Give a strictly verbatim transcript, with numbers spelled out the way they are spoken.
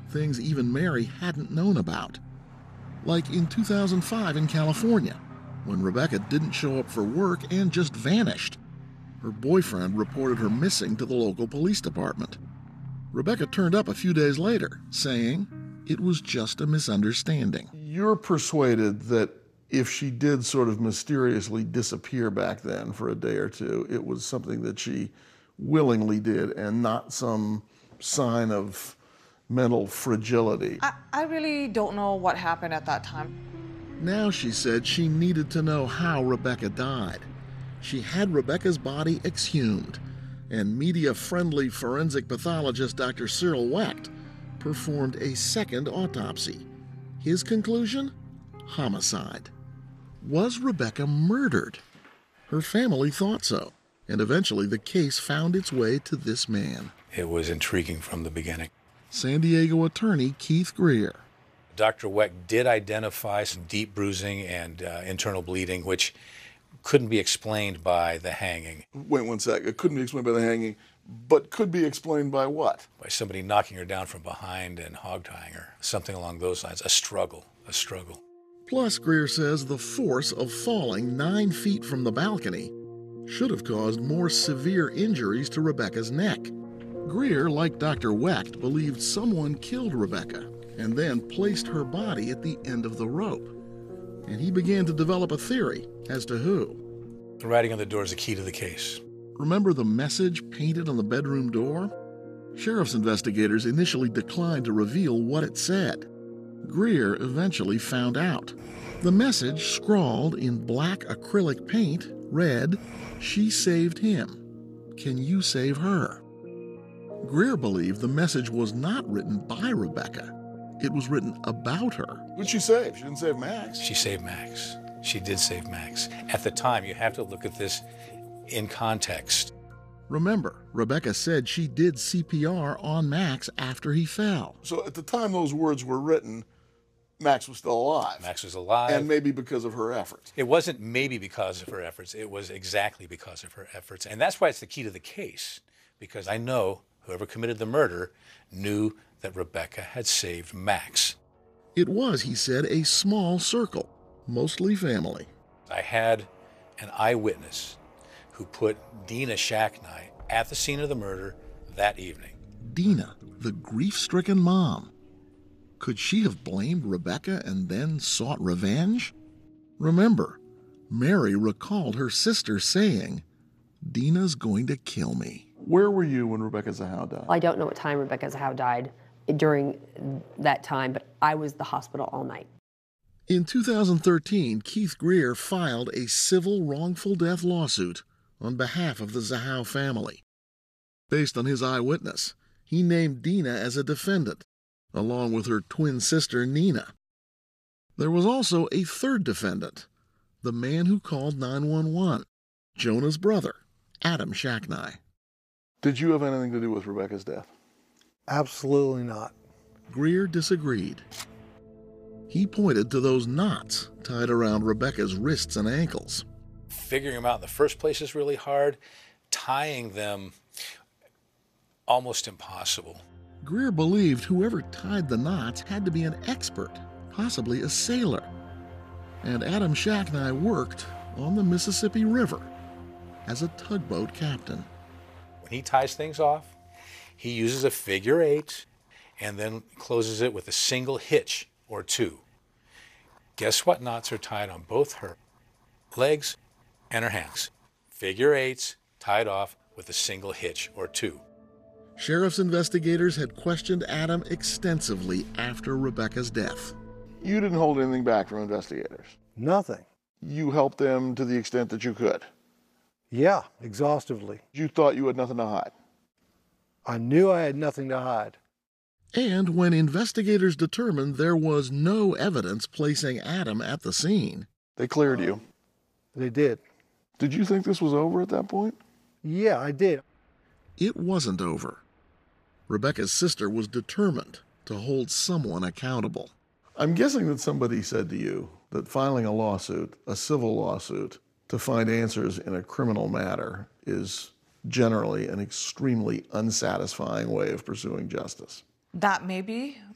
things even Mary hadn't known about. Like in two thousand five in California, when Rebecca didn't show up for work and just vanished. Her boyfriend reported her missing to the local police department. Rebecca turned up a few days later, saying it was just a misunderstanding. You're persuaded that if she did sort of mysteriously disappear back then for a day or two, it was something that she willingly did and not some sign of mental fragility. I, I really don't know what happened at that time. Now she said she needed to know how Rebecca died. She had Rebecca's body exhumed, and media-friendly forensic pathologist Doctor Cyril Wecht performed a second autopsy. His conclusion? Homicide. Was Rebecca murdered? Her family thought so, and eventually the case found its way to this man. It was intriguing from the beginning. San Diego attorney Keith Greer. Doctor Wecht did identify some deep bruising and uh, internal bleeding, which couldn't be explained by the hanging. Wait one sec. It couldn't be explained by the hanging, but could be explained by what? By somebody knocking her down from behind and hog-tying her, something along those lines. A struggle, a struggle. Plus, Greer says the force of falling nine feet from the balcony should have caused more severe injuries to Rebecca's neck. Greer, like Doctor Wecht, believed someone killed Rebecca and then placed her body at the end of the rope. And he began to develop a theory as to who. The writing on the door is the key to the case. Remember the message painted on the bedroom door? Sheriff's investigators initially declined to reveal what it said. Greer eventually found out. The message, scrawled in black acrylic paint, read, "She saved him. Can you save her?" Greer believed the message was not written by Rebecca. It was written about her. Who'd she save? She didn't save Max. She saved Max. She did save Max. At the time, you have to look at this in context. Remember, Rebecca said she did C P R on Max after he fell. So at the time those words were written, Max was still alive. Max was alive. And maybe because of her efforts. It wasn't maybe because of her efforts. It was exactly because of her efforts. And that's why it's the key to the case, because I know whoever committed the murder knew that Rebecca had saved Max. It was, he said, a small circle, mostly family. I had an eyewitness who put Dina Shacknai at the scene of the murder that evening. Dina, the grief-stricken mom. Could she have blamed Rebecca and then sought revenge? Remember, Mary recalled her sister saying, "Dina's going to kill me." Where were you when Rebecca Zahau died? I don't know what time Rebecca Zahau died during that time, but I was at the hospital all night. In two thousand thirteen, Keith Greer filed a civil wrongful death lawsuit on behalf of the Zahau family. Based on his eyewitness, he named Dina as a defendant, along with her twin sister Nina. There was also a third defendant, the man who called nine one one, Jonah's brother, Adam Shacknai. Did you have anything to do with Rebecca's death? Absolutely not. Greer disagreed. He pointed to those knots tied around Rebecca's wrists and ankles. Figuring them out in the first place is really hard. Tying them, almost impossible. Greer believed whoever tied the knots had to be an expert, possibly a sailor. And Adam Shacknai worked on the Mississippi River as a tugboat captain. When he ties things off, he uses a figure eight and then closes it with a single hitch or two. Guess what knots are tied on both her legs and her hands? Figure eights tied off with a single hitch or two. Sheriff's investigators had questioned Adam extensively after Rebecca's death. You didn't hold anything back from investigators? Nothing. You helped them to the extent that you could? Yeah, exhaustively. You thought you had nothing to hide? I knew I had nothing to hide. And when investigators determined there was no evidence placing Adam at the scene, they cleared you? They did. Did you think this was over at that point? Yeah, I did. It wasn't over. Rebecca's sister was determined to hold someone accountable. I'm guessing that somebody said to you that filing a lawsuit, a civil lawsuit, to find answers in a criminal matter is generally an extremely unsatisfying way of pursuing justice. That may be,